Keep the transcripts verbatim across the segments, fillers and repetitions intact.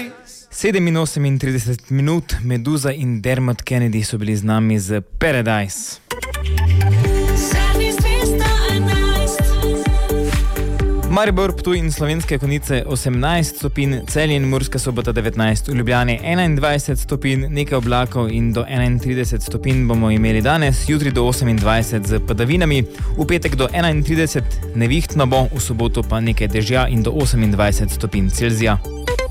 sedeminosemintrideset minut, Meduza in Dermot Kennedy so bili z nami z Paradise. Maribor, Ptuj in Slovenske Konjice osemnajst stopinj, Celje in Murska Sobota devetnajst, v Ljubljani enaindvajset stopinj, nekaj oblakov in do enaintrideset stopinj bomo imeli danes, jutri do osemindvajset z padavinami, v petek do enaintrideset nevihtno bo, v soboto pa nekaj dežja in do osemindvajset stopinj Celzija.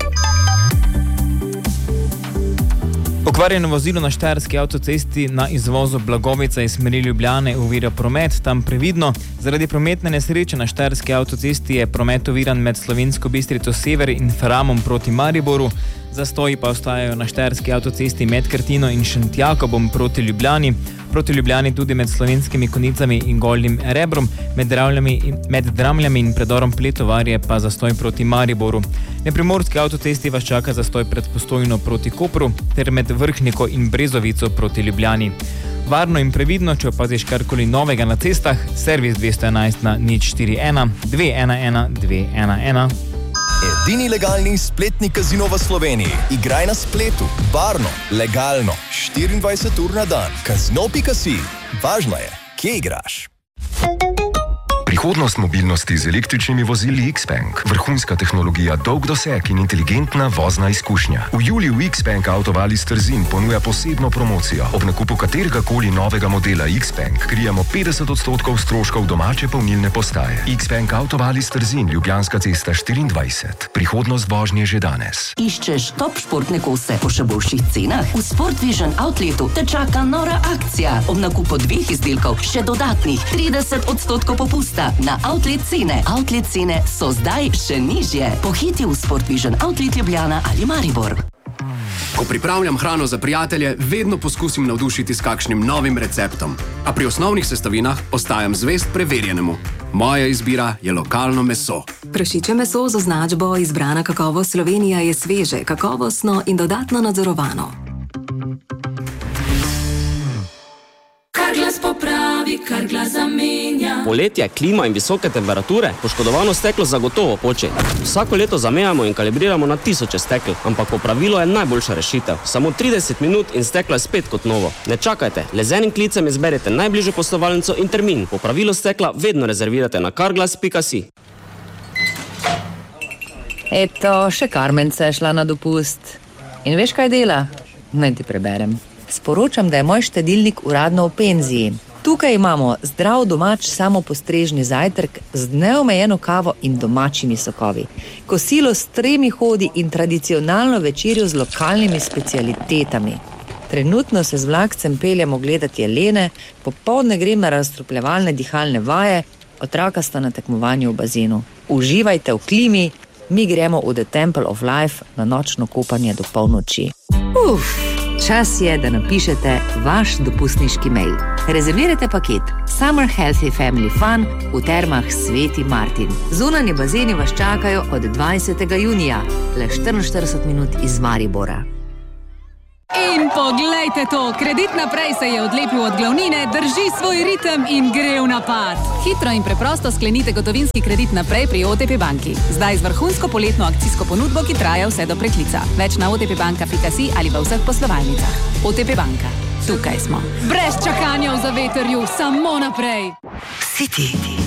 Okvarjeno vozilo na štajerski avtocesti na izvozu Blagovica iz smeri Ljubljane ovira promet, tam previdno. Zaradi prometne nesreče na štajerski avtocesti je promet oviran med Slovensko Bistrico Sever in Framom proti Mariboru. Zastoji pa ostajajo na štajerski avtocesti med Krtino in Šentjakobom proti Ljubljani. Proti Ljubljani tudi med Slovenskimi Konjicami in Golnim Rebrom, med Dramljami in, med Dramljami in predorom Pletovarje pa zastoj proti Mariboru. Na primorski avtocesti vas čaka zastoj pred Postojno proti Kopru ter med Vrhniko in Brezovico proti Ljubljani. Varno in previdno, če opaziš karkoli novega na cestah, servis dvesto enajst na nič štiri ena dve ena ena dve ena ena. Edini legalni spletni kazino v Sloveniji. Igraj na spletu, varno, legalno, štiriindvajset ur na dan. Kazino pika si. Važno je, kje igraš. Prihodnost mobilnosti z električnimi vozili X-Bank. Vrhunska tehnologija, dolg doseg in inteligentna vozna izkušnja. V juliju X-Bank Autovali Trzin ponuja posebno promocijo. Ob nakupu katerega koli novega modela X-Bank krijemo petdeset odstotkov stroškov domače polnilne postaje. X-Bank Autovali Trzin, Ljubljanska cesta štiriindvajset. Prihodnost vožnje že danes. Iščeš top športne kose po še boljših cenah? V Sport Vision Outletu te čaka nora akcija. Ob nakupu dveh izdelkov še dodatnih trideset odstotkov popusta na outlet cene. Outlet cene so zdaj še nižje. Pohiti v Sport Vision Outlet Ljubljana ali Maribor. Ko pripravljam hrano za prijatelje, vedno poskusim navdušiti s kakšnim novim receptom. A pri osnovnih sestavinah ostajam zvest preverjenemu. Moja izbira je lokalno meso. Prašiče meso z označbo Izbrana kakovost Slovenija je sveže, kakovostno in dodatno nadzorovano. Kar glas popravi, kar glas zamenja. Poletje, klima in visoke temperature, poškodovano steklo zagotovo poči. Vsako leto zamejamo in kalibriramo na tisoče stekel, ampak popravilo je najboljša rešitev. Samo trideset minut in steklo je spet kot novo. Ne čakajte, le z enim klicem izberete najbližjo poslovalnico in termin. Popravilo stekla vedno rezervirate na carglass pika si. Eto, še Karmenca je šla na dopust. In veš, kaj dela? Naj ti preberem. Sporočam, da je moj štedilnik uradno v penziji. Tukaj imamo zdrav domač samopostrežni zajtrk z neomejeno kavo in domačimi sokovi, kosilo s tremi hodi in tradicionalno večerjo z lokalnimi specialitetami. Trenutno se z vlakcem peljemo gledati jelene, popoldne grem na razstrupljevalne dihalne vaje, otroka sta na tekmovanju v bazenu. Uživajte v klimi, mi gremo v The Temple of Life na nočno kopanje do polnoči. Uf! Čas je, da napišete vaš dopustniški mail. Rezervirajte paket Summer Healthy Family Fun v termah Sveti Martin. Zunanji bazeni vas čakajo od dvajsetega junija, le štiriinštirideset minut iz Maribora. In poglejte to, Kredit Naprej se je odlepil od glavnine, drži svoj ritem in gre v napad. Hitro in preprosto sklenite gotovinski kredit naprej pri O T P banki. Zdaj z vrhunsko poletno akcijsko ponudbo, ki traja vse do preklica. Več na o t p banka pika si ali v vseh poslovalnicah. O T P banka. Tukaj smo. Brez čakanja v zavetrju, samo naprej. City.